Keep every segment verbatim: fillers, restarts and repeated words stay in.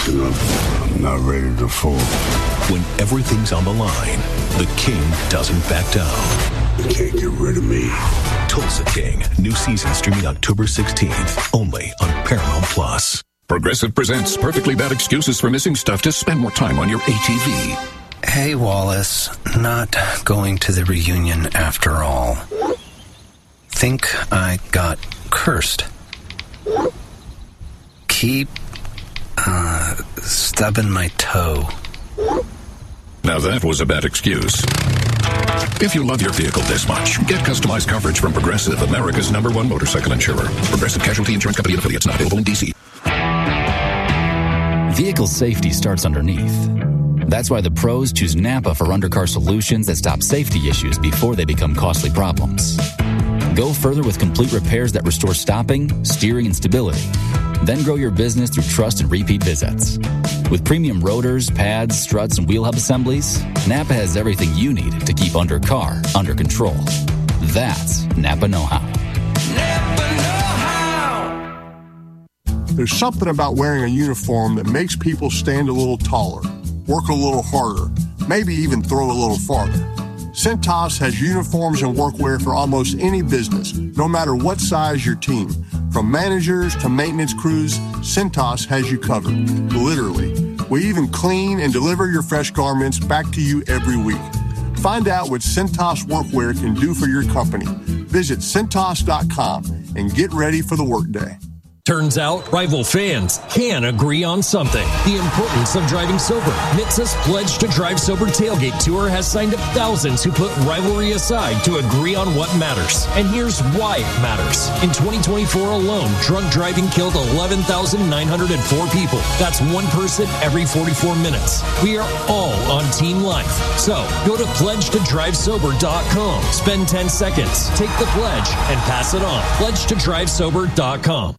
listen up. I'm not ready to fall. When everything's on the line, the King doesn't back down. You can't get rid of me. Tulsa King. New season streaming October sixteenth. Only on Paramount Plus. Progressive presents perfectly bad excuses for missing stuff to spend more time on your A T V. Hey, Wallace. Not going to the reunion after all. Think I got cursed. Keep, uh, stubbing my toe. Now that was a bad excuse. If you love your vehicle this much, get customized coverage from Progressive, America's number one motorcycle insurer. Progressive Casualty Insurance Company and affiliates, not available in D C. Vehicle safety starts underneath. That's why the pros choose Napa for undercar solutions that stop safety issues before they become costly problems. Go further with complete repairs that restore stopping, steering, and stability. Then grow your business through trust and repeat visits. With premium rotors, pads, struts, and wheel hub assemblies, Napa has everything you need to keep undercar under control. That's Napa know-how. Napa know-how. There's something about wearing a uniform that makes people stand a little taller, work a little harder, maybe even throw a little farther. Cintas has uniforms and workwear for almost any business, no matter what size your team. From managers to maintenance crews, Cintas has you covered, literally. We even clean and deliver your fresh garments back to you every week. Find out what Cintas workwear can do for your company. Visit Cintas dot com and get ready for the workday. Turns out, rival fans can agree on something. The importance of driving sober. N H T S A's Pledge to Drive Sober Tailgate Tour has signed up thousands who put rivalry aside to agree on what matters. And here's why it matters. In twenty twenty-four alone, drunk driving killed eleven thousand nine hundred four people. That's one person every forty-four minutes. We are all on Team Life. So, go to pledge to drive sober dot com. Spend ten seconds, take the pledge, and pass it on. pledge to drive sober dot com.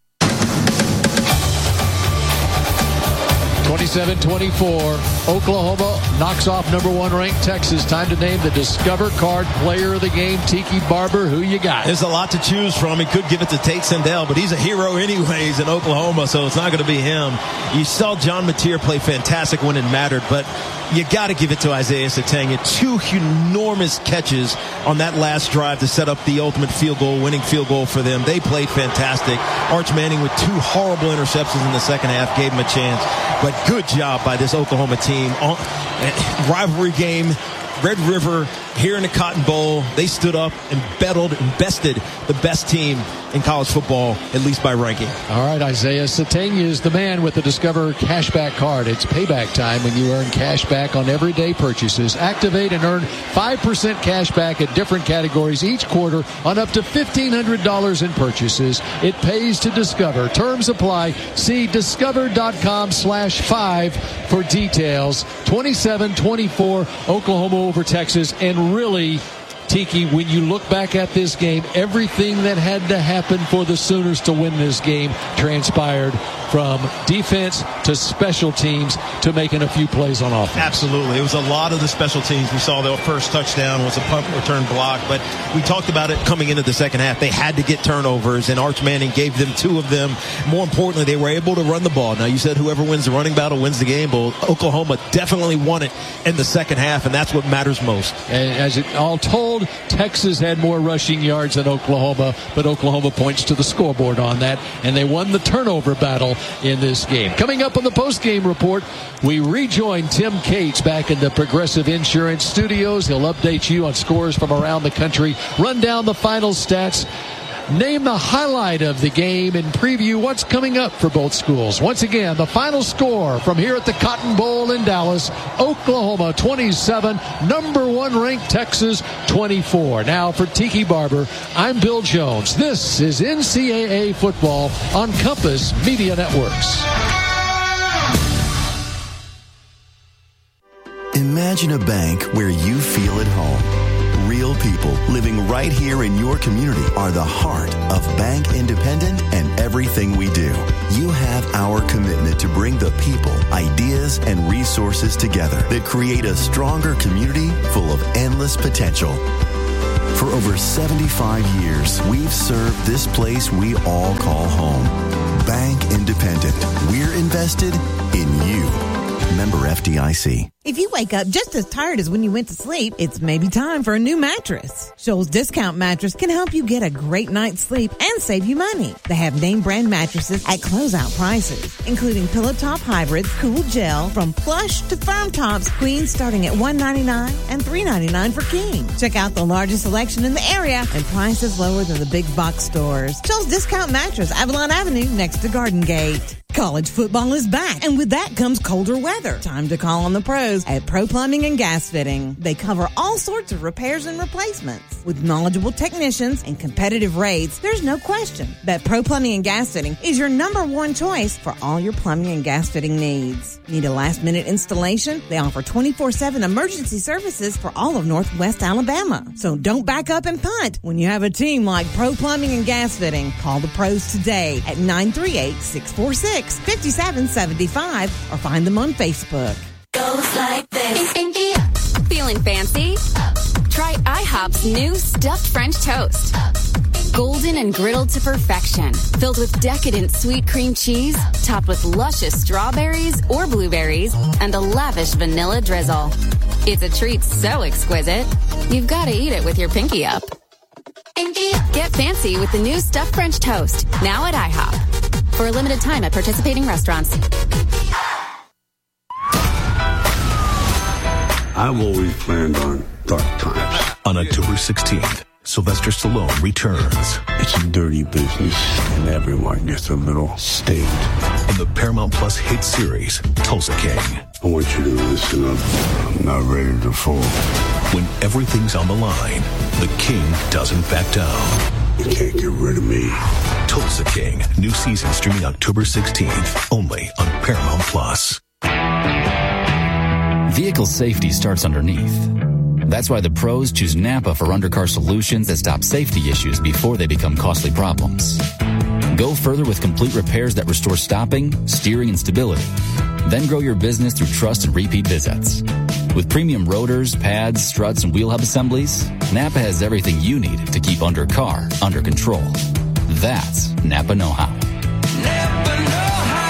twenty-seven twenty-four, Oklahoma knocks off number one ranked Texas. Time to name the Discover Card Player of the Game, Tiki Barber. Who you got? There's a lot to choose from. He could give it to Tate Sandell, but he's a hero anyways in Oklahoma, so it's not going to be him. You saw John Mateer play fantastic when it mattered, but you got to give it to Isaiah Sategna. Two enormous catches on that last drive to set up the ultimate field goal, winning field goal for them. They played fantastic. Arch Manning with two horrible interceptions in the second half gave him a chance. But good job by this Oklahoma team. Rivalry game, Red River, here in the Cotton Bowl. They stood up and battled and bested the best team in college football, at least by ranking. All right, Isaiah Sategna is the man with the Discover Cashback Card. It's payback time when you earn cash back on everyday purchases. Activate and earn five percent cash back at different categories each quarter on up to fifteen hundred dollars in purchases. It pays to Discover. Terms apply. See discover.com slash five for details. twenty-seven twenty-four, Oklahoma over Texas. And really, Tiki, when you look back at this game, everything that had to happen for the Sooners to win this game transpired, from defense to special teams to making a few plays on offense. Absolutely. It was a lot of the special teams. We saw the first touchdown was a punt return block, but we talked about it coming into the second half. They had to get turnovers, and Arch Manning gave them two of them. More importantly, they were able to run the ball. Now, you said whoever wins the running battle wins the game. Well, Oklahoma definitely won it in the second half, and that's what matters most. And as it all told, Texas had more rushing yards than Oklahoma, but Oklahoma points to the scoreboard on that, and they won the turnover battle in this game. Coming up on the post-game report, we rejoin Tim Cates back in the Progressive Insurance Studios. He'll update you on scores from around the country, run down the final stats, name the highlight of the game, and preview what's coming up for both schools. Once again, the final score from here at the Cotton Bowl in Dallas: Oklahoma twenty-seven, number one ranked Texas twenty-four. Now for Tiki Barber, I'm Bill Jones. This is N C double A football on Compass Media Networks. Imagine a bank where you feel at home. Real people living right here in your community are the heart of Bank Independent and everything we do. You have our commitment to bring the people, ideas, and resources together that create a stronger community full of endless potential. For over seventy-five years, we've served this place we all call home. Bank Independent. We're invested in you. Member F D I C. If you wake up just as tired as when you went to sleep, it's maybe time for a new mattress. Shoals Discount Mattress can help you get a great night's sleep and save you money. They have name brand mattresses at closeout prices, including Pillow Top Hybrids, Cool Gel, from plush to firm tops, queens starting at one hundred ninety-nine dollars and three hundred ninety-nine dollars for king. Check out the largest selection in the area and prices lower than the big box stores. Shoals Discount Mattress, Avalon Avenue, next to Garden Gate. College football is back, and with that comes colder weather. Time to call on the pros at Pro Plumbing and Gas Fitting. They cover all sorts of repairs and replacements. With knowledgeable technicians and competitive rates, there's no question that Pro Plumbing and Gas Fitting is your number one choice for all your plumbing and gas fitting needs. Need a last-minute installation? They offer twenty-four seven emergency services for all of Northwest Alabama. So don't back up and punt when you have a team like Pro Plumbing and Gas Fitting. Call the pros today at nine three eight, six four six, five seven seven five or find them on Facebook. Goes like this. Feeling fancy? Try IHOP's new stuffed French toast. Golden and griddled to perfection, filled with decadent sweet cream cheese, topped with luscious strawberries or blueberries, and a lavish vanilla drizzle. It's a treat so exquisite, you've got to eat it with your pinky up. Get fancy with the new stuffed French toast, now at IHOP. For a limited time at participating restaurants. I've always planned on dark times. On October sixteenth, Sylvester Stallone returns. It's a dirty business, and everyone gets a little stained. In the Paramount Plus hit series, Tulsa King. I want you to listen up. I'm not ready to fall. When everything's on the line, the King doesn't back down. You can't get rid of me. Tulsa King, new season streaming October sixteenth, only on Paramount Plus. Vehicle safety starts underneath. That's why the pros choose Napa for undercar solutions that stop safety issues before they become costly problems. Go further with complete repairs that restore stopping, steering, and stability. Then grow your business through trust and repeat visits. With premium rotors, pads, struts, and wheel hub assemblies, Napa has everything you need to keep undercar under control. That's Napa know-how. Napa know-how.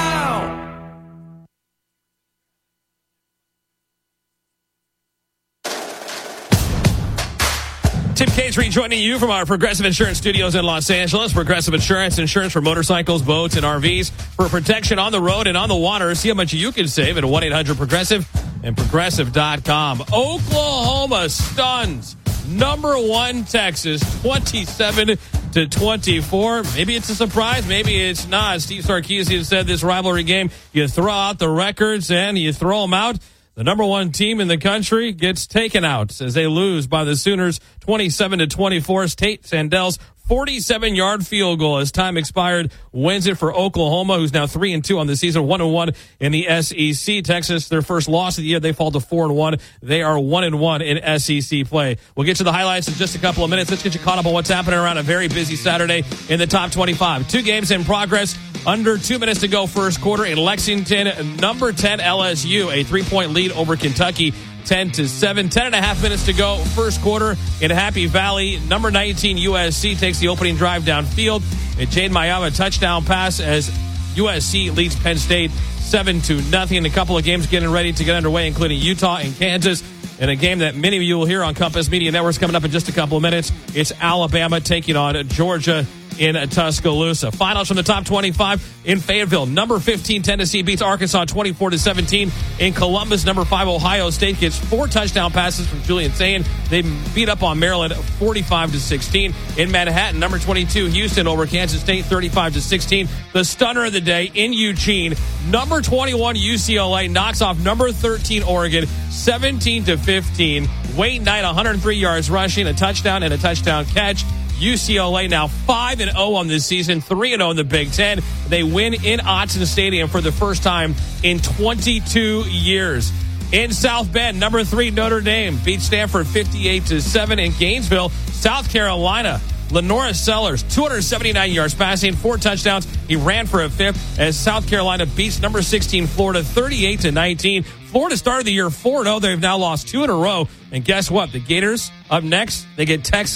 Tim Case rejoining you from our Progressive Insurance Studios in Los Angeles. Progressive Insurance, insurance for motorcycles, boats, and R Vs. For protection on the road and on the water, see how much you can save at one eight hundred progressive and progressive dot com. Oklahoma stuns number one Texas twenty-seven to twenty-four. Maybe it's a surprise, maybe it's not. Steve Sarkisian said this rivalry game, you throw out the records and you throw them out. The number one team in the country gets taken out as they lose by the Sooners twenty-seven to twenty-four. Tate Sandel's forty-seven yard field goal as time expired wins it for Oklahoma, who's now three and two on the season, one and one in the S E C. Texas, their first loss of the year, they fall to four and one. They are one and one in S E C play. We'll get to the highlights in just a couple of minutes. Let's get you caught up on what's happening around a very busy Saturday in the top twenty-five. Two games in progress. Under two minutes to go first quarter in Lexington. Number ten L S U, a three-point lead over Kentucky, ten to seven. Ten and a half minutes to go first quarter in Happy Valley. Number nineteen U S C takes the opening drive downfield. And Jade Mayama touchdown pass as U S C leads Penn State seven to nothing. A couple of games getting ready to get underway, including Utah and Kansas. And a game that many of you will hear on Compass Media Networks coming up in just a couple of minutes. It's Alabama taking on Georgia in Tuscaloosa. Finals from the top twenty-five in Fayetteville. Number fifteen Tennessee beats Arkansas twenty-four to seventeen. In Columbus, number five Ohio State gets four touchdown passes from Julian Sayin. They beat up on Maryland forty-five to sixteen. In Manhattan, number twenty-two Houston over Kansas State thirty-five to sixteen. The stunner of the day in Eugene, number twenty-one U C L A knocks off number thirteen Oregon seventeen to fifteen. Wayne Knight one hundred three yards rushing, a touchdown and a touchdown catch. U C L A now five and oh on this season, three and oh in the Big Ten. They win in Autzen Stadium for the first time in twenty-two years. In South Bend, number three Notre Dame beats Stanford fifty-eight to seven. In Gainesville, South Carolina, Lenora Sellers, two hundred seventy-nine yards passing, four touchdowns. He ran for a fifth as South Carolina beats number sixteen Florida thirty-eight to nineteen. Florida started the year four and oh. They've now lost two in a row. And guess what? The Gators up next, they get Texas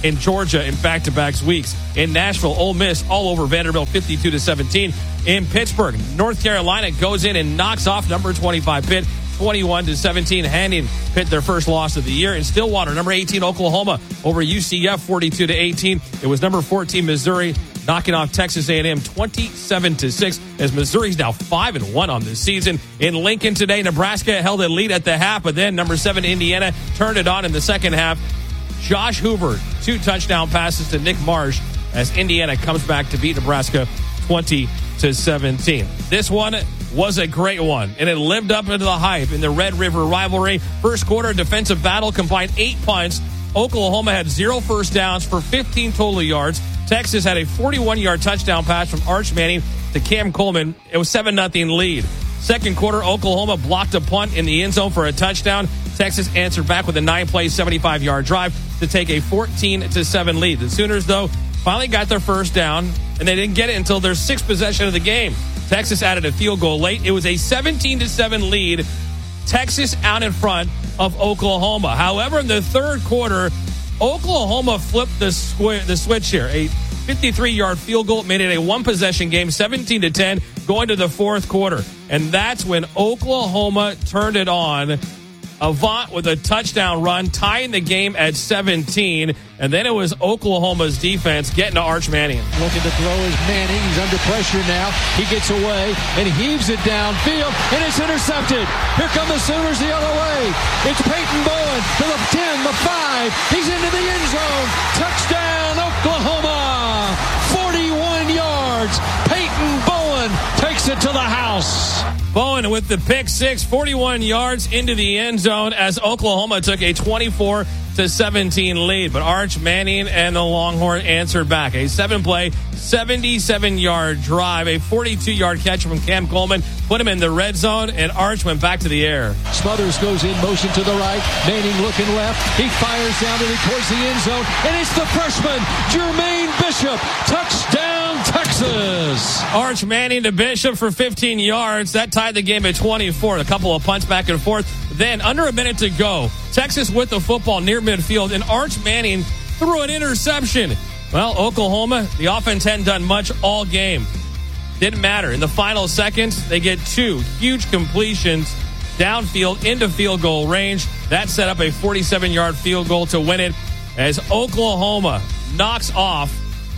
in Georgia in back-to-back weeks. In Nashville, Ole Miss all over Vanderbilt fifty-two to seventeen. In Pittsburgh, North Carolina goes in and knocks off number twenty-five Pitt twenty-one to seventeen, handing Pitt their first loss of the year. In Stillwater, number eighteen Oklahoma over U C F forty-two to eighteen. It was number fourteen Missouri knocking off Texas A and M twenty-seven to six as Missouri's now five and one on this season. In Lincoln today, Nebraska held a lead at the half, but then number seven Indiana turned it on in the second half. Josh Hoover, two touchdown passes to Nick Marsh as Indiana comes back to beat Nebraska twenty to seventeen. This one was a great one, and it lived up into the hype in the Red River rivalry. First quarter defensive battle combined eight punts. Oklahoma had zero first downs for fifteen total yards. Texas had a forty-one-yard touchdown pass from Arch Manning to Cam Coleman. It was seven nothing lead. Second quarter, Oklahoma blocked a punt in the end zone for a touchdown. Texas answered back with a nine-play, seventy-five-yard drive to take a fourteen to seven lead. The Sooners, though, finally got their first down, and they didn't get it until their sixth possession of the game. Texas added a field goal late. It was a seventeen to seven lead. Texas out in front of Oklahoma. However, in the third quarter, Oklahoma flipped the, squ- the switch here. A fifty-three-yard field goal made it a one-possession game, seventeen to ten, going to the fourth quarter. And that's when Oklahoma turned it on. Avant with a touchdown run, tying the game at seventeen. And then it was Oklahoma's defense getting to Arch Manning. Looking to throw is Manning. He's under pressure now. He gets away and heaves it downfield, and it's intercepted. Here come the Sooners the other way. It's Peyton Bowen to the ten, the five. He's into the end zone. Touchdown, Oklahoma. forty-one yards. Peyton Bowen takes it to the house. Bowen with the pick six, forty-one yards into the end zone as Oklahoma took a twenty-four to seventeen lead. But Arch Manning and the Longhorn answered back. A seven-play, seventy-seven-yard drive, a forty-two-yard catch from Cam Coleman, put him in the red zone, and Arch went back to the air. Smothers goes in motion to the right. Manning looking left. He fires down to the, towards the end zone, and it's the freshman, Jermaine Bishop. Touchdown, Texas. Arch Manning to Bishop for fifteen yards. That tied the game at twenty-four. A couple of punts back and forth. Then, under a minute to go, Texas with the football near midfield, and Arch Manning threw an interception. Well, Oklahoma, the offense hadn't done much all game. Didn't matter. In the final seconds, they get two huge completions downfield into field goal range. That set up a forty-seven-yard field goal to win it as Oklahoma knocks off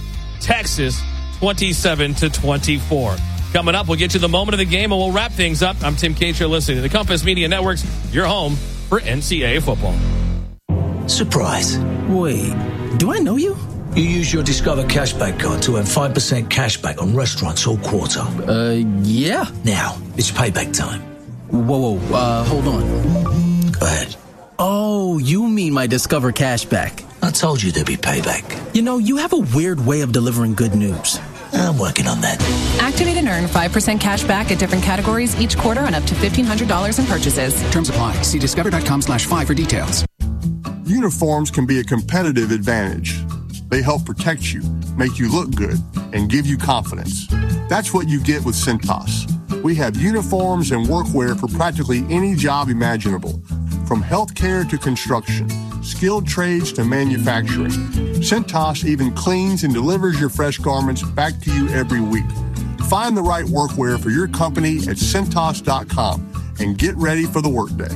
Texas twenty-seven to twenty-four. Coming up, we'll get you the moment of the game, and we'll wrap things up. I'm Tim Cates. You're listening to the Compass Media Network's your home for N C double A football. Surprise. Wait, do I know you? You use your Discover Cashback card to earn five percent cashback on restaurants all quarter. Uh, yeah. Now, it's payback time. Whoa, whoa, uh, hold on. Go ahead. Oh, you mean my Discover Cashback. I told you there'd be payback. You know, you have a weird way of delivering good news. I'm working on that. Activate and earn five percent cash back at different categories each quarter on up to fifteen hundred dollars in purchases. Terms apply. See discover.com slash five for details. Uniforms can be a competitive advantage. They help protect you, make you look good, and give you confidence. That's what you get with Cintas. We have uniforms and workwear for practically any job imaginable, from healthcare to construction, skilled trades to manufacturing. Cintas even cleans and delivers your fresh garments back to you every week. Find the right workwear for your company at Cintas dot com and get ready for the workday.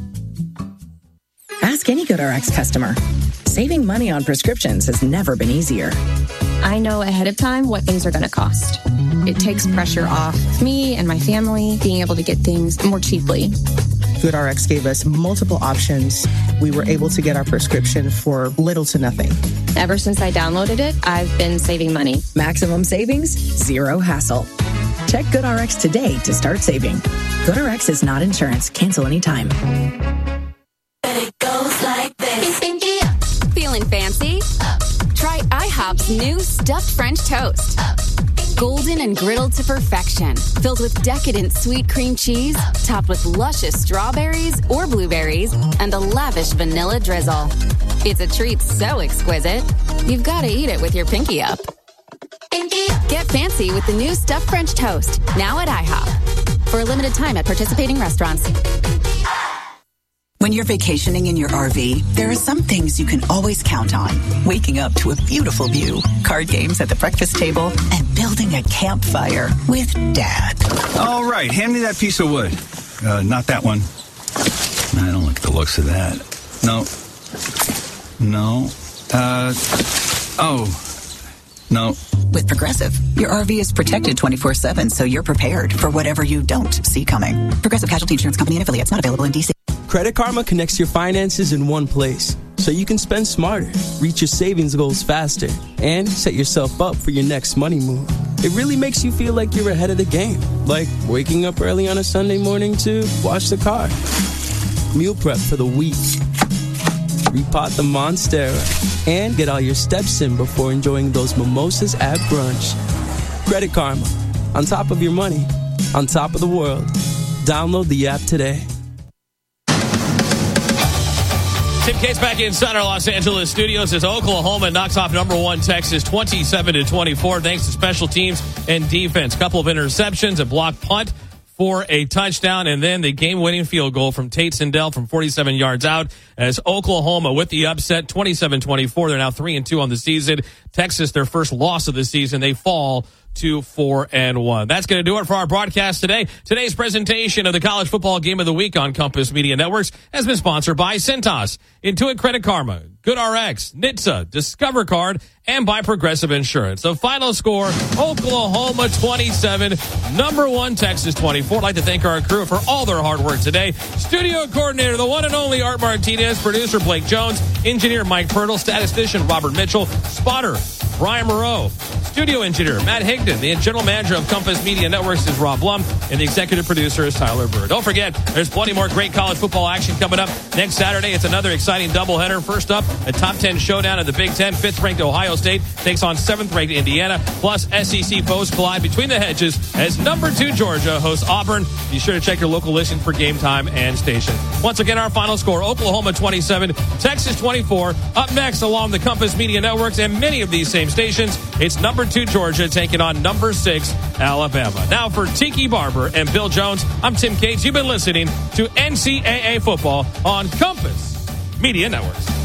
Ask any GoodRx customer. Saving money on prescriptions has never been easier. I know ahead of time what things are going to cost. It takes pressure off me and my family being able to get things more cheaply. GoodRx gave us multiple options. We were able to get our prescription for little to nothing. Ever since I downloaded it, I've been saving money. Maximum savings, zero hassle. Check GoodRx today to start saving. GoodRx is not insurance. Cancel anytime. It goes like this. Feeling fancy? Try IHOP's new stuffed French toast. Golden and griddled to perfection, filled with decadent sweet cream cheese, topped with luscious strawberries or blueberries, and a lavish vanilla drizzle. It's a treat so exquisite, you've got to eat it with your pinky up. Get fancy with the new stuffed French toast, now at IHOP. For a limited time at participating restaurants. When you're vacationing in your R V, there are some things you can always count on. Waking up to a beautiful view, card games at the breakfast table, and building a campfire with Dad. All right, hand me that piece of wood. Uh, not that one. I don't like the looks of that. No. No. Uh, oh. No. With Progressive, your R V is protected twenty-four seven, so you're prepared for whatever you don't see coming. Progressive Casualty Insurance Company and affiliates, not available in D C. Credit Karma connects your finances in one place, so you can spend smarter, reach your savings goals faster, and set yourself up for your next money move. It really makes you feel like you're ahead of the game, like waking up early on a Sunday morning to wash the car, meal prep for the week, repot the Monstera, and get all your steps in before enjoying those mimosas at brunch. Credit Karma, on top of your money, on top of the world. Download the app today. Tim Cates back inside our Los Angeles studios as Oklahoma knocks off number one Texas twenty-seven to twenty-four thanks to special teams and defense. Couple of interceptions, a blocked punt for a touchdown, and then the game-winning field goal from Tate Sindel from forty-seven yards out as Oklahoma with the upset twenty-seven twenty-four. They're now three and two on the season. Texas, their first loss of the season. They fall to four and one. That's going to do it for our broadcast today. Today's presentation of the College Football Game of the Week on Compass Media Networks has been sponsored by Cintas, Intuit Credit Karma, GoodRx, N H T S A, Discover Card, and by Progressive Insurance. The final score, Oklahoma twenty-seven, number one Texas twenty-four. I'd like to thank our crew for all their hard work today. Studio coordinator, the one and only Art Martinez, producer Blake Jones, engineer Mike Pirtle, statistician Robert Mitchell, spotter Brian Moreau, studio engineer Matt Higdon, the general manager of Compass Media Networks is Rob Blum, and the executive producer is Tyler Bird. Don't forget, there's plenty more great college football action coming up next Saturday. It's another exciting doubleheader. First up, a top ten showdown in the Big Ten. Fifth-ranked Ohio State takes on seventh-ranked Indiana. Plus, S E C foes collide between the hedges as number two Georgia hosts Auburn. Be sure to check your local listing for game time and station. Once again, our final score, Oklahoma twenty-seven, Texas twenty-four. Up next, along the Compass Media Networks and many of these same stations, it's number two Georgia taking on number six Alabama. Now for Tiki Barber and Bill Jones, I'm Tim Cates. You've been listening to N C double A football on Compass Media Networks.